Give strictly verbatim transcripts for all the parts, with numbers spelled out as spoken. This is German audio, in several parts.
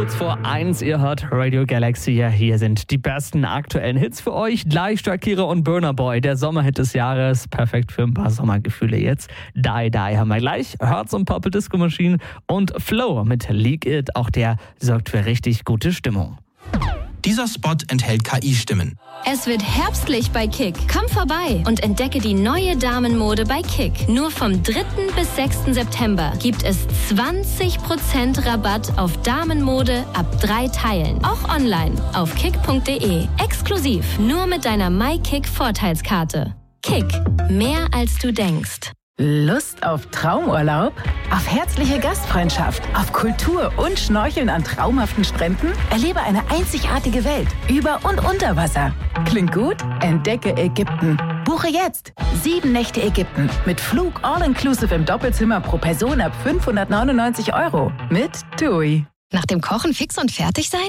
Kurz vor eins, ihr hört Radio Galaxy. Ja, hier sind die besten aktuellen Hits für euch. Gleich Shakira und Burna Boy, der Sommerhit des Jahres. Perfekt für ein paar Sommergefühle jetzt. Die Die haben wir gleich. Hearts und Purple Disco Machine und Flow mit Leak It. Auch der sorgt für richtig gute Stimmung. Dieser Spot enthält K I-Stimmen. Es wird herbstlich bei Kick. Komm vorbei und entdecke die neue Damenmode bei Kick. Nur vom dritten bis sechsten September gibt es zwanzig Prozent Rabatt auf Damenmode ab drei Teilen. Auch online auf kick punkt de. Exklusiv nur mit deiner MyKick-Vorteilskarte. Kick. Mehr als du denkst. Lust auf Traumurlaub? Auf herzliche Gastfreundschaft? Auf Kultur und Schnorcheln an traumhaften Stränden? Erlebe eine einzigartige Welt über und unter Wasser. Klingt gut? Entdecke Ägypten. Buche jetzt sieben Nächte Ägypten mit Flug all-inclusive im Doppelzimmer pro Person ab fünfhundertneunundneunzig Euro mit TUI. Nach dem Kochen fix und fertig sein?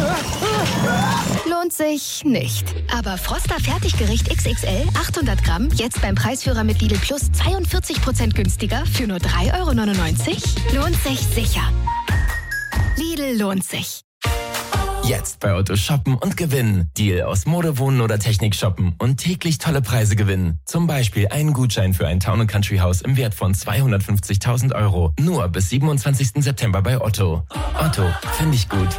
Lohnt sich nicht. Aber Froster Fertiggericht X X L achthundert Gramm jetzt beim Preisführer mit Lidl Plus zweiundvierzig Prozent günstiger für nur drei Euro neunundneunzig? Lohnt sich sicher. Lidl lohnt sich. Jetzt bei Otto shoppen und gewinnen. Deal aus Mode, Wohnen oder Technik shoppen und täglich tolle Preise gewinnen. Zum Beispiel einen Gutschein für ein Town and Country Haus im Wert von zweihundertfünfzigtausend Euro. Nur bis siebenundzwanzigsten September bei Otto. Otto, finde ich gut.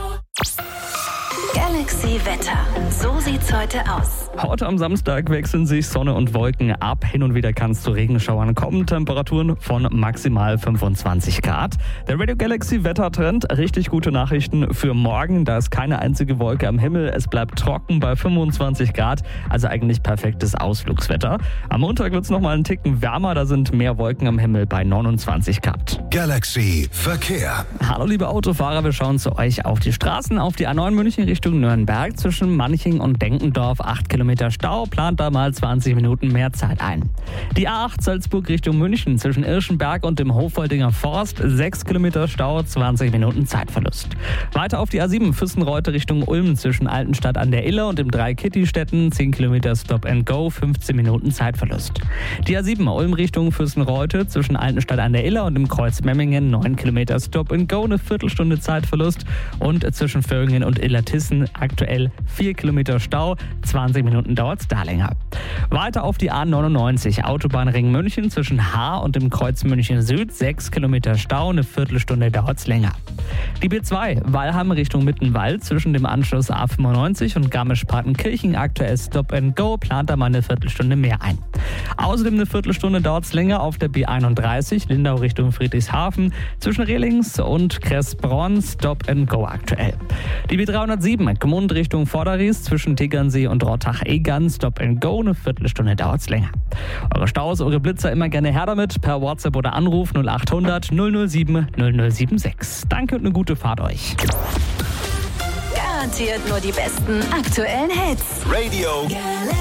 Galaxy Wetter. So sieht's heute aus. Heute am Samstag wechseln sich Sonne und Wolken ab. Hin und wieder kann es zu Regenschauern kommen. Temperaturen von maximal fünfundzwanzig Grad. Der Radio Galaxy Wettertrend. Richtig gute Nachrichten für morgen. Da ist keine einzige Wolke am Himmel. Es bleibt trocken bei fünfundzwanzig Grad. Also eigentlich perfektes Ausflugswetter. Am Montag wird es nochmal einen Ticken wärmer. Da sind mehr Wolken am Himmel bei neunundzwanzig Grad. Galaxy Verkehr. Hallo liebe Autofahrer, wir schauen zu euch auf die Straßen. Auf die A neun München Richtung Nürnberg zwischen Manching und Denkendorf. acht Kilometer Stau, plant da mal zwanzig Minuten mehr Zeit ein. Die A acht Salzburg Richtung München zwischen Irschenberg und dem Hoffoldinger Forst. sechs Kilometer Stau, zwanzig Minuten Zeitverlust. Weiter auf die A sieben Füssenreute Richtung Ulm zwischen Altenstadt an der Iller und dem Drei-Kitty-Städten. zehn Kilometer Stop and Go, fünfzehn Minuten Zeitverlust. Die A sieben Ulm Richtung Füssenreute zwischen Altenstadt an der Iller und dem Kreuz Memmingen. neun Kilometer Stop and Go, eine Viertelstunde Zeitverlust. Und zwischen Vöhringen und Illertissen aktuell vier Kilometer Stau, zwanzig Minuten dauert es da länger. Weiter auf die A neunundneunzig, Autobahnring München zwischen Haar und dem Kreuz München Süd, sechs Kilometer Stau, eine Viertelstunde dauert es länger. Die B zwei, Weilheim Richtung Mittenwald zwischen dem Anschluss A fünfundneunzig und Garmisch-Partenkirchen, aktuell Stop and Go, plant da mal eine Viertelstunde mehr ein. Außerdem eine Viertelstunde dauert es länger auf der B einunddreißig, Lindau Richtung Friedrichshafen, zwischen Rehlings und Kressbronn, Stop and Go aktuell. Die B dreihundertsieben, Gmund Richtung Vorderries zwischen Tegernsee und Rottach-Egern, Stop and Go, eine Viertelstunde dauert es länger. Eure Staus, eure Blitzer immer gerne her damit, per WhatsApp oder Anruf null achthundert null null sieben null null sieben sechs. Danke und eine gute Fahrt euch. Garantiert nur die besten aktuellen Hits. Radio